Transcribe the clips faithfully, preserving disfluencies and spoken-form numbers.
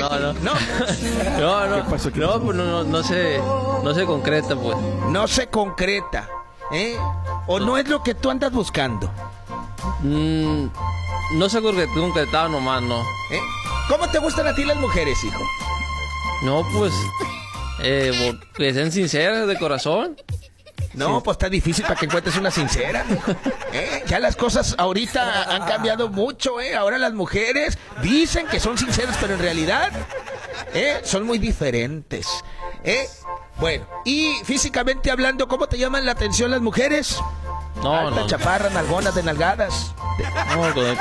no, no. No, No, no, ¿Qué pasó? ¿Qué no, pasó? pues no, no, no se, no se concreta, pues. no se concreta, ¿eh? O no es lo que tú andas buscando, Mm, no se concre- concretaba nomás, no. ¿eh? ¿Cómo te gustan a ti las mujeres, hijo? No, pues, eh, bo- que sean sinceras de corazón. No, pues está difícil para que encuentres una sincera. ¿Eh? Ya las cosas ahorita han cambiado mucho, ¿eh? Ahora las mujeres dicen que son sinceras, pero en realidad, ¿eh? Son muy diferentes, ¿eh? Bueno, y físicamente hablando, ¿cómo te llaman la atención las mujeres? No, Altas, no. chaparras, nalgonas, de nalgadas, No, con-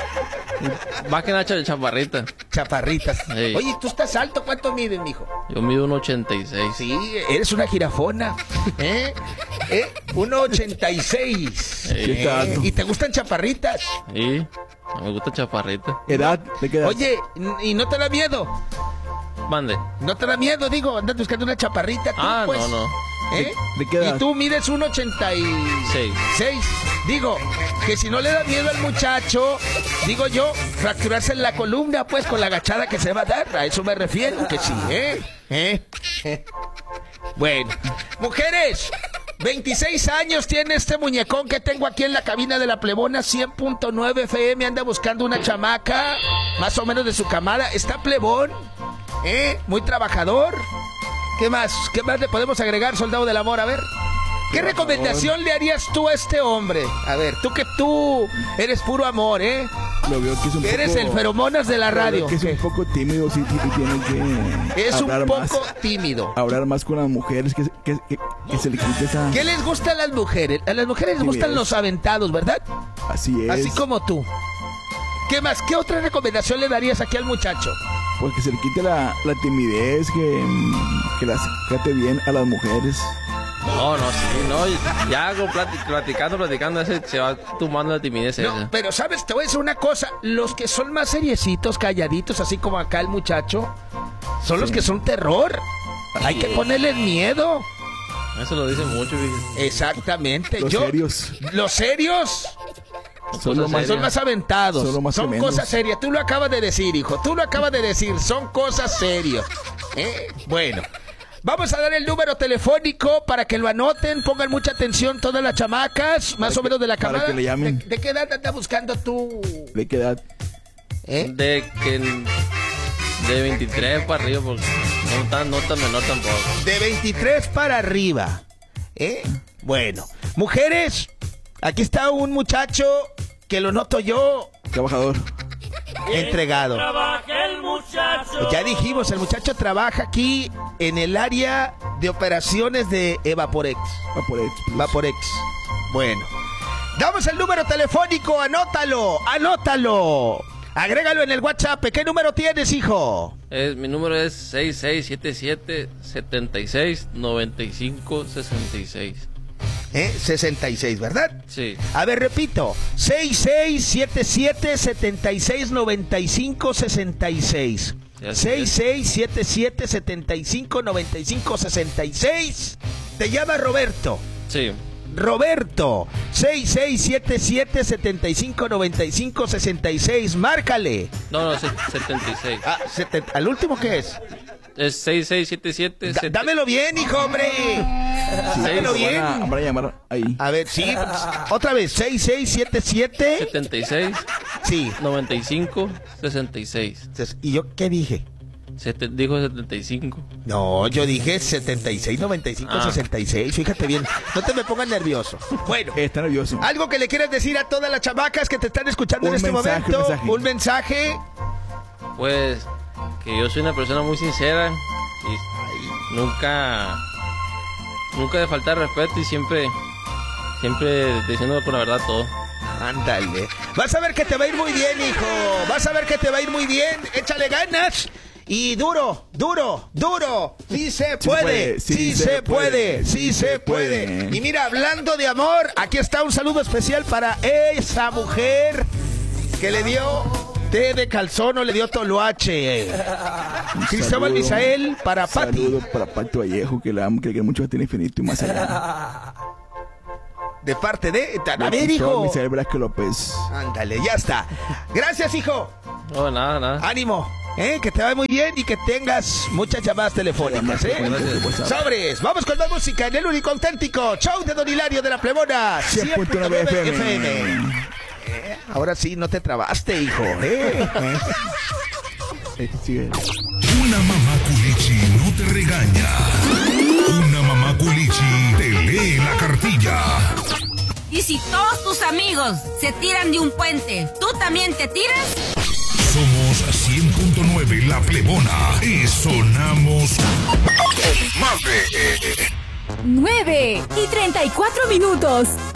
más que nada cha- chaparrita. chaparritas. Sí. Oye, tú estás alto, ¿cuánto mides, mijo? Yo mido un ochenta y seis. Sí, eres una jirafona, ¿eh? ¿Eh? uno ochenta y seis. Sí, está alto. ¿Y te gustan chaparritas? Sí, me gusta chaparrita. ¿Edad? ¿De qué edad? Oye, ¿y no te da miedo? Mande. ¿No te da miedo? Digo, andas buscando una chaparrita tú, Ah, pues. no, no. ¿Eh? ¿De qué edad? Y tú mides un ochenta y Seis. seis. Digo, que si no le da miedo al muchacho, digo yo, fracturarse en la columna, pues, con la agachada que se va a dar. A eso me refiero, que sí, ¿eh? ¿Eh? ¿Eh? Bueno, mujeres, veintiséis años tiene este muñecón que tengo aquí en la cabina de la Plebona, cien punto nueve F M, anda buscando una chamaca, más o menos de su camada. Está plebón, ¿eh? Muy trabajador. ¿Qué más? ¿Qué más le podemos agregar, soldado del amor? A ver, ¿qué recomendación le harías tú a este hombre? A ver, tú que tú eres puro amor, ¿eh? Lo veo que es un Que eres poco- el feromonas de la lo veo radio. que es un poco tímido, sí, sí, tiene que Es un hablar poco más, tímido. hablar más con las mujeres, que, que, que, que se le quite esa... ¿Qué les gusta a las mujeres? A las mujeres les Timidez. gustan los aventados, ¿verdad? Así es. Así como tú. ¿Qué más? ¿Qué otra recomendación le darías aquí al muchacho? Pues que se le quite la, la timidez, que, que las trate bien a las mujeres. No, no, sí, no. Ya con plati- platicando, platicando, ese se va tomando la timidez No, esa. pero sabes, te voy a decir una cosa. Los que son más seriecitos, calladitos, así como acá el muchacho, son los que son terror. Hay que ponerles miedo. Eso lo dicen mucho, fíjate. Exactamente. Los Yo- serios. Los serios Son los más, son más aventados. Son los más son tremendos. cosas serias. Tú lo acabas de decir, hijo. Tú lo acabas de decir. Son cosas serias. ¿Eh? Bueno. Vamos a dar el número telefónico para que lo anoten, pongan mucha atención todas las chamacas, más Para o menos de la que- para camada. que le llamen. ¿De, de qué edad andas buscando tú? ¿De qué edad? ¿Eh? De que. De veintitrés para arriba, porque no tan, no tan menor tampoco. De veintitrés para arriba. ¿Eh? Bueno. Mujeres, aquí está un muchacho que lo noto yo Trabajador. entregado. Trabaja el muchacho. Ya dijimos, el muchacho trabaja aquí en el área de operaciones de Evaporex. Vaporex. Plus. Vaporex. Bueno. Damos el número telefónico, anótalo, anótalo. Agrégalo en el WhatsApp. ¿Qué número tienes, hijo? Es, mi número es seis seis siete siete, siete seis, nueve cinco, seis seis. ¿Eh? sesenta y seis, ¿verdad? Sí. A ver, repito. seis seis siete siete, siete seis, nueve cinco, seis seis. Ya sé. seis seis siete siete, siete cinco, nueve cinco, seis seis. Te llama Roberto. Sí. Roberto, seis seis siete siete, siete cinco, nueve cinco, seis seis. Márcale. No, no, se- setenta y seis. Ah, seten- ¿al último qué es? Es seis seis siete siete. Da- dámelo bien, hijo, hombre. Dámelo Van bien. a, van a llamar ahí. A ver, sí. Otra vez, seis seis siete siete. setenta y seis, Sí. noventa y cinco, sesenta y seis. ¿Y yo qué dije? Sete- dijo setenta y cinco. No, yo dije setenta y seis, noventa y cinco, Ah. sesenta y seis. Fíjate bien. No te me pongas nervioso. Bueno. Está nervioso. Algo que le quieras decir a todas las chamacas que te están escuchando Un en este mensaje, momento. un mensaje. Un mensaje. Pues que yo soy una persona muy sincera y nunca nunca de faltar respeto y siempre siempre diciendo con la verdad todo. Ándale. Vas a ver que te va a ir muy bien, hijo. Vas a ver que te va a ir muy bien. Échale ganas. Y duro, duro, duro. Sí se puede, sí se puede, sí se puede. Y mira, hablando de amor, aquí está un saludo especial para esa mujer que le dio té de calzón o le dio toloache. Cristóbal Saludo. Misael para Pati. Saludo para Pato Vallejo, que la amo, que le quiere mucho hasta el infinito y más allá. De parte de... A ver, Cristóbal hijo. Misael Velázquez López. Ándale, ya está. Gracias, hijo. No, nada, nada. Ánimo. ¿eh? Que te vaya muy bien y que tengas muchas llamadas telefónicas, ¿eh? Gracias. Sobres, vamos con más música en el único auténtico show de Don Hilario de la Plebona, cien punto nueve F M. Eh, ahora sí, no te trabaste, hijo, ¿eh? Eh, sigue. Una mamá culichi no te regaña. Una mamá culichi te lee la cartilla. Y si todos tus amigos se tiran de un puente, ¿tú también te tiras? Somos cien punto nueve La Plebona y sonamos con más de nueve y treinta y cuatro minutos.